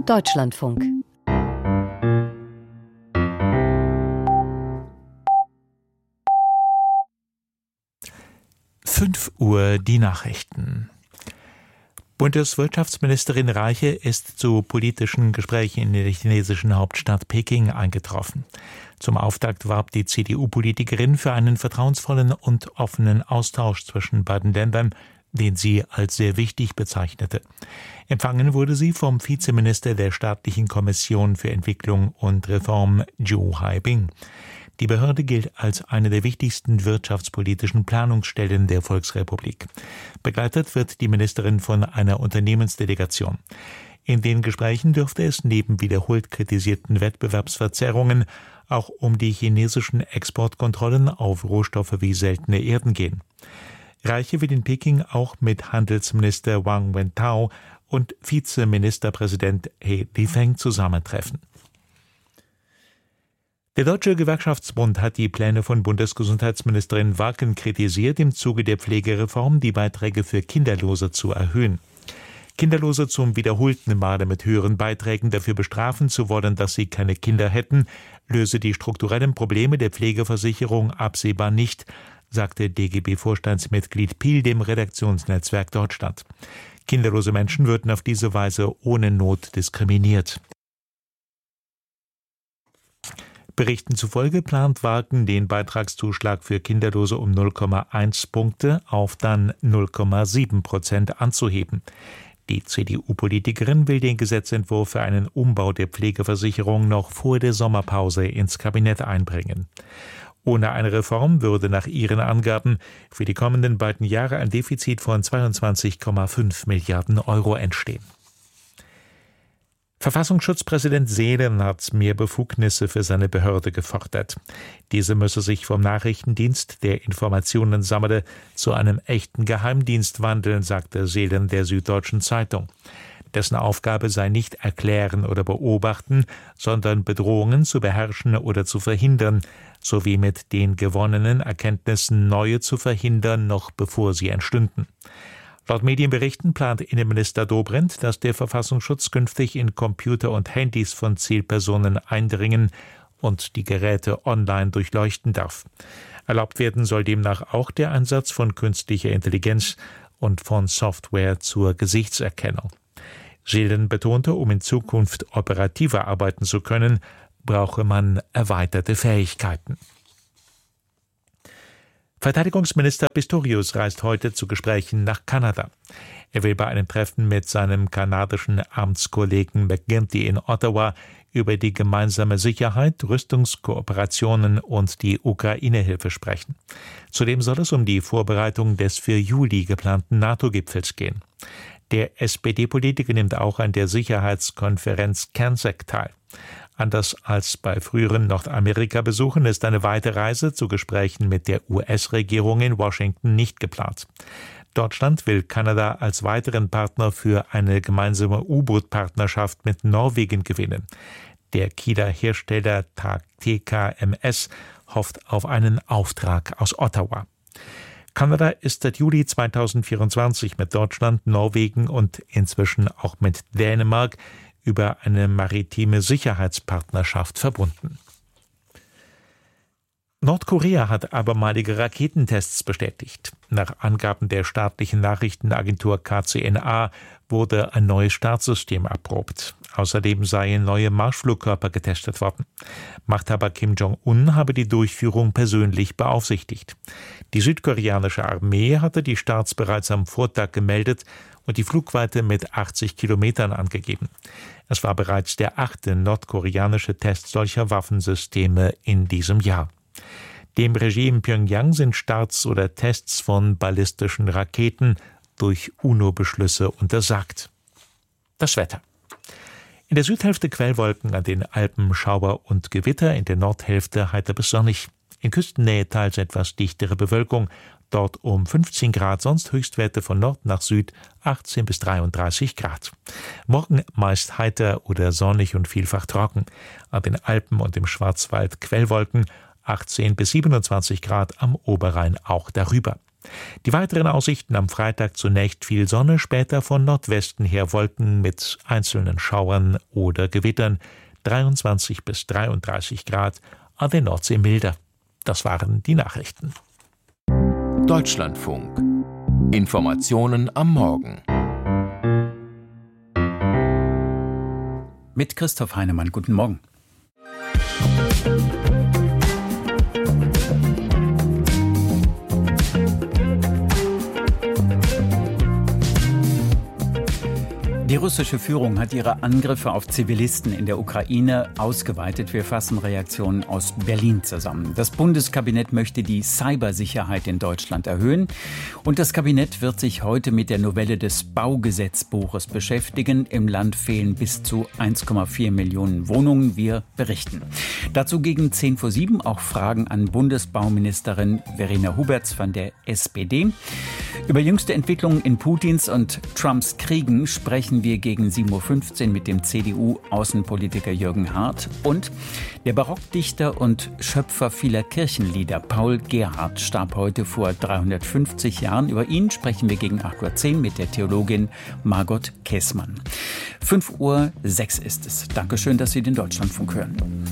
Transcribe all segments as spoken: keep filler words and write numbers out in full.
Deutschlandfunk. fünf Uhr die Nachrichten. Bundeswirtschaftsministerin Reiche ist zu politischen Gesprächen in der chinesischen Hauptstadt Peking eingetroffen. Zum Auftakt warb die C D U-Politikerin für einen vertrauensvollen und offenen Austausch zwischen beiden Ländern, den sie als sehr wichtig bezeichnete. Empfangen wurde sie vom Vizeminister der Staatlichen Kommission für Entwicklung und Reform, Zhu Haibing. Die Behörde gilt als eine der wichtigsten wirtschaftspolitischen Planungsstellen der Volksrepublik. Begleitet wird die Ministerin von einer Unternehmensdelegation. In den Gesprächen dürfte es neben wiederholt kritisierten Wettbewerbsverzerrungen auch um die chinesischen Exportkontrollen auf Rohstoffe wie seltene Erden gehen. Reiche will in Peking auch mit Handelsminister Wang Wentao und Vizeministerpräsident He Lifeng zusammentreffen. Der Deutsche Gewerkschaftsbund hat die Pläne von Bundesgesundheitsministerin Warken kritisiert, im Zuge der Pflegereform die Beiträge für Kinderlose zu erhöhen. Kinderlose zum wiederholten Male mit höheren Beiträgen dafür bestrafen zu wollen, dass sie keine Kinder hätten, löse die strukturellen Probleme der Pflegeversicherung absehbar nicht, sagte D G B-Vorstandsmitglied Piel dem Redaktionsnetzwerk Deutschland. Kinderlose Menschen würden auf diese Weise ohne Not diskriminiert. Berichten zufolge plant Warken den Beitragszuschlag für Kinderlose um null Komma eins Punkte auf dann null Komma sieben Prozent anzuheben. Die C D U-Politikerin will den Gesetzentwurf für einen Umbau der Pflegeversicherung noch vor der Sommerpause ins Kabinett einbringen. Ohne eine Reform würde nach ihren Angaben für die kommenden beiden Jahre ein Defizit von zweiundzwanzig Komma fünf Milliarden Euro entstehen. Verfassungsschutzpräsident Seelen hat mehr Befugnisse für seine Behörde gefordert. Diese müsse sich vom Nachrichtendienst, der Informationen sammle, zu einem echten Geheimdienst wandeln, sagte Seelen der Süddeutschen Zeitung. Dessen Aufgabe sei nicht erklären oder beobachten, sondern Bedrohungen zu beherrschen oder zu verhindern, sowie mit den gewonnenen Erkenntnissen neue zu verhindern, noch bevor sie entstünden. Laut Medienberichten plant Innenminister Dobrindt, dass der Verfassungsschutz künftig in Computer und Handys von Zielpersonen eindringen und die Geräte online durchleuchten darf. Erlaubt werden soll demnach auch der Einsatz von künstlicher Intelligenz und von Software zur Gesichtserkennung. Seelen betonte, um in Zukunft operativer arbeiten zu können, brauche man erweiterte Fähigkeiten. Verteidigungsminister Pistorius reist heute zu Gesprächen nach Kanada. Er will bei einem Treffen mit seinem kanadischen Amtskollegen McGuinty in Ottawa über die gemeinsame Sicherheit, Rüstungskooperationen und die Ukraine-Hilfe sprechen. Zudem soll es um die Vorbereitung des für Juli geplanten NATO-Gipfels gehen. Der S P D-Politiker nimmt auch an der Sicherheitskonferenz Cansec teil. Anders als bei früheren Nordamerika-Besuchen ist eine weite Reise zu Gesprächen mit der U S-Regierung in Washington nicht geplant. Deutschland will Kanada als weiteren Partner für eine gemeinsame U-Boot-Partnerschaft mit Norwegen gewinnen. Der Kieler Hersteller T K M S hofft auf einen Auftrag aus Ottawa. Kanada ist seit Juli zweitausendvierundzwanzig mit Deutschland, Norwegen und inzwischen auch mit Dänemark über eine maritime Sicherheitspartnerschaft verbunden. Nordkorea hat abermalige Raketentests bestätigt. Nach Angaben der staatlichen Nachrichtenagentur K C N A wurde ein neues Startsystem erprobt. Außerdem seien neue Marschflugkörper getestet worden. Machthaber Kim Jong-un habe die Durchführung persönlich beaufsichtigt. Die südkoreanische Armee hatte die Starts bereits am Vortag gemeldet und die Flugweite mit achtzig Kilometern angegeben. Es war bereits der achte nordkoreanische Test solcher Waffensysteme in diesem Jahr. Dem Regime Pyongyang sind Starts oder Tests von ballistischen Raketen durch UNO-Beschlüsse untersagt. Das Wetter. In der Südhälfte Quellwolken, an den Alpen Schauer und Gewitter, in der Nordhälfte heiter bis sonnig. In Küstennähe teils etwas dichtere Bewölkung, dort um fünfzehn Grad, sonst Höchstwerte von Nord nach Süd achtzehn bis dreiunddreißig Grad. Morgen meist heiter oder sonnig und vielfach trocken. An den Alpen und im Schwarzwald Quellwolken, achtzehn bis siebenundzwanzig Grad, am Oberrhein auch darüber. Die weiteren Aussichten am Freitag: zunächst viel Sonne, später von Nordwesten her Wolken mit einzelnen Schauern oder Gewittern, dreiundzwanzig bis dreiunddreißig Grad, an der Nordsee milder. Das waren die Nachrichten. Deutschlandfunk. Informationen am Morgen. Mit Christoph Heinemann. Guten Morgen. Die russische Führung hat ihre Angriffe auf Zivilisten in der Ukraine ausgeweitet. Wir fassen Reaktionen aus Berlin zusammen. Das Bundeskabinett möchte die Cybersicherheit in Deutschland erhöhen. Und das Kabinett wird sich heute mit der Novelle des Baugesetzbuches beschäftigen. Im Land fehlen bis zu eins Komma vier Millionen Wohnungen. Wir berichten. Dazu gegen zehn vor sieben auch Fragen an Bundesbauministerin Verena Huberts von der S P D. Über jüngste Entwicklungen in Putins und Trumps Kriegen sprechen wir gegen sieben Uhr fünfzehn mit dem C D U-Außenpolitiker Jürgen Hart. Und der Barockdichter und Schöpfer vieler Kirchenlieder Paul Gerhardt starb heute vor dreihundertfünfzig Jahren. Über ihn sprechen wir gegen acht Uhr zehn mit der Theologin Margot Kessmann. fünf Uhr sechs ist es. Dankeschön, dass Sie den Deutschlandfunk hören.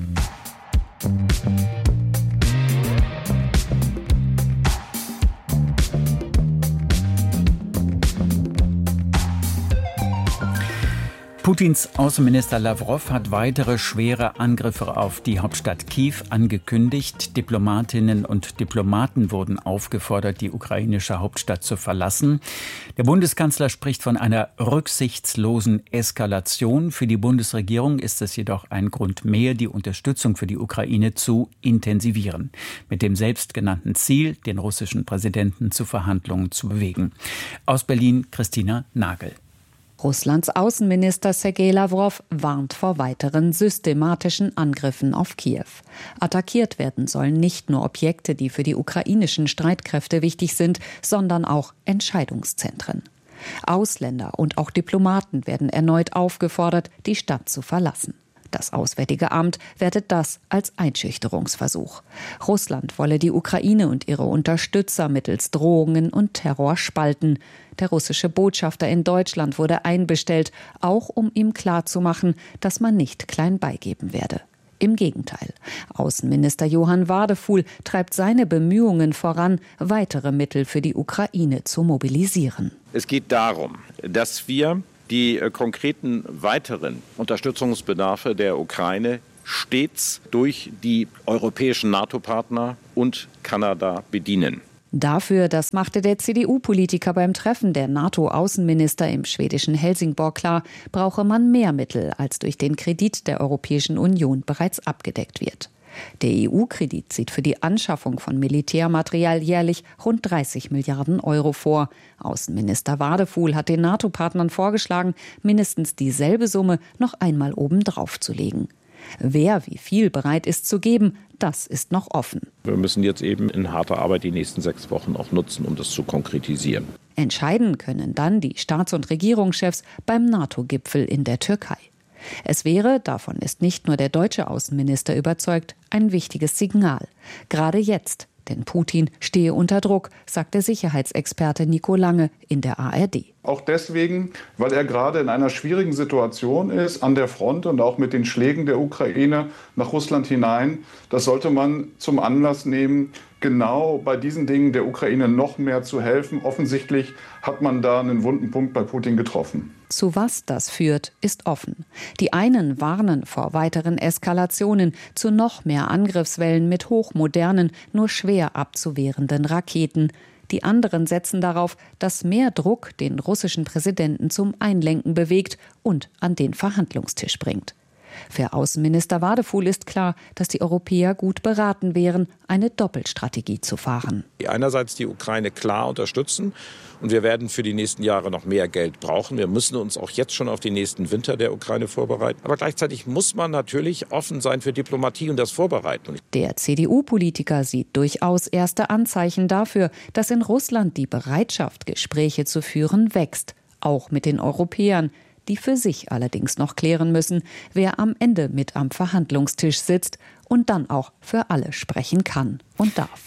Putins Außenminister Lawrow hat weitere schwere Angriffe auf die Hauptstadt Kiew angekündigt. Diplomatinnen und Diplomaten wurden aufgefordert, die ukrainische Hauptstadt zu verlassen. Der Bundeskanzler spricht von einer rücksichtslosen Eskalation. Für die Bundesregierung ist es jedoch ein Grund mehr, die Unterstützung für die Ukraine zu intensivieren. Mit dem selbstgenannten Ziel, den russischen Präsidenten zu Verhandlungen zu bewegen. Aus Berlin Christina Nagel. Russlands Außenminister Sergei Lawrow warnt vor weiteren systematischen Angriffen auf Kiew. Attackiert werden sollen nicht nur Objekte, die für die ukrainischen Streitkräfte wichtig sind, sondern auch Entscheidungszentren. Ausländer und auch Diplomaten werden erneut aufgefordert, die Stadt zu verlassen. Das Auswärtige Amt wertet das als Einschüchterungsversuch. Russland wolle die Ukraine und ihre Unterstützer mittels Drohungen und Terror spalten. Der russische Botschafter in Deutschland wurde einbestellt, auch um ihm klarzumachen, dass man nicht klein beigeben werde. Im Gegenteil. Außenminister Johann Wadefuhl treibt seine Bemühungen voran, weitere Mittel für die Ukraine zu mobilisieren. Es geht darum, dass wir die äh, konkreten weiteren Unterstützungsbedarfe der Ukraine stets durch die europäischen NATO-Partner und Kanada bedienen. Dafür, das machte der C D U-Politiker beim Treffen der NATO-Außenminister im schwedischen Helsingborg klar, brauche man mehr Mittel, als durch den Kredit der Europäischen Union bereits abgedeckt wird. Der E U-Kredit sieht für die Anschaffung von Militärmaterial jährlich rund dreißig Milliarden Euro vor. Außenminister Wadefuhl hat den NATO-Partnern vorgeschlagen, mindestens dieselbe Summe noch einmal obendrauf zu legen. Wer wie viel bereit ist zu geben, das ist noch offen. Wir müssen jetzt eben in harter Arbeit die nächsten sechs Wochen auch nutzen, um das zu konkretisieren. Entscheiden können dann die Staats- und Regierungschefs beim NATO-Gipfel in der Türkei. Es wäre, davon ist nicht nur der deutsche Außenminister überzeugt, ein wichtiges Signal. Gerade jetzt, denn Putin stehe unter Druck, sagt der Sicherheitsexperte Nico Lange in der A R D. Auch deswegen, weil er gerade in einer schwierigen Situation ist, an der Front und auch mit den Schlägen der Ukraine nach Russland hinein. Das sollte man zum Anlass nehmen, genau bei diesen Dingen der Ukraine noch mehr zu helfen. Offensichtlich hat man da einen wunden Punkt bei Putin getroffen. Zu was das führt, ist offen. Die einen warnen vor weiteren Eskalationen, zu noch mehr Angriffswellen mit hochmodernen, nur schwer abzuwehrenden Raketen. Die anderen setzen darauf, dass mehr Druck den russischen Präsidenten zum Einlenken bewegt und an den Verhandlungstisch bringt. Für Außenminister Wadefuhl ist klar, dass die Europäer gut beraten wären, eine Doppelstrategie zu fahren. Einerseits die Ukraine klar unterstützen und wir werden für die nächsten Jahre noch mehr Geld brauchen. Wir müssen uns auch jetzt schon auf den nächsten Winter der Ukraine vorbereiten. Aber gleichzeitig muss man natürlich offen sein für Diplomatie und das Vorbereiten. Der C D U-Politiker sieht durchaus erste Anzeichen dafür, dass in Russland die Bereitschaft, Gespräche zu führen, wächst, auch mit den Europäern, die für sich allerdings noch klären müssen, wer am Ende mit am Verhandlungstisch sitzt und dann auch für alle sprechen kann und darf.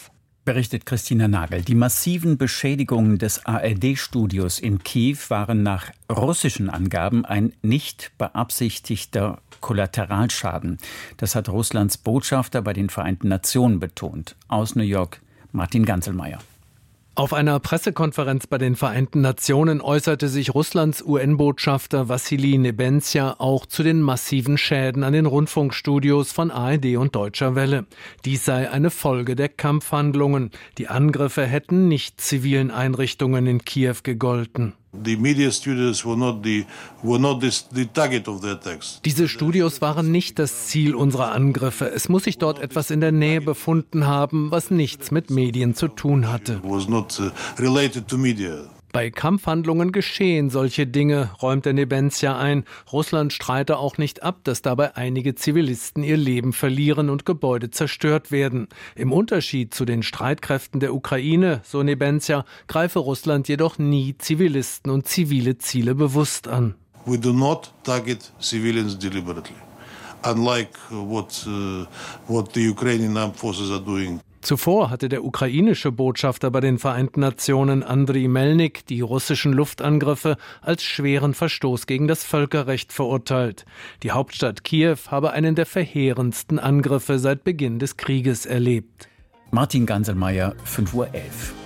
Berichtet Christina Nagel. Die massiven Beschädigungen des A R D-Studios in Kiew waren nach russischen Angaben ein nicht beabsichtigter Kollateralschaden. Das hat Russlands Botschafter bei den Vereinten Nationen betont. Aus New York, Martin Ganzelmeier. Auf einer Pressekonferenz bei den Vereinten Nationen äußerte sich Russlands U N-Botschafter Wassili Nebenzia auch zu den massiven Schäden an den Rundfunkstudios von A R D und Deutscher Welle. Dies sei eine Folge der Kampfhandlungen. Die Angriffe hätten nicht zivilen Einrichtungen in Kiew gegolten. Diese Studios waren nicht das Ziel unserer Angriffe. Es muss sich dort etwas in der Nähe befunden haben, was nichts mit Medien zu tun hatte. Bei Kampfhandlungen geschehen solche Dinge, räumte Nebenzia ein. Russland streite auch nicht ab, dass dabei einige Zivilisten ihr Leben verlieren und Gebäude zerstört werden. Im Unterschied zu den Streitkräften der Ukraine, so Nebenzia, greife Russland jedoch nie Zivilisten und zivile Ziele bewusst an. We do not target civilians deliberately, unlike what, uh, what the Ukrainian armed forces are doing. Zuvor hatte der ukrainische Botschafter bei den Vereinten Nationen Andriy Melnik die russischen Luftangriffe als schweren Verstoß gegen das Völkerrecht verurteilt. Die Hauptstadt Kiew habe einen der verheerendsten Angriffe seit Beginn des Krieges erlebt. Martin Ganzelmeier, fünf Uhr elf.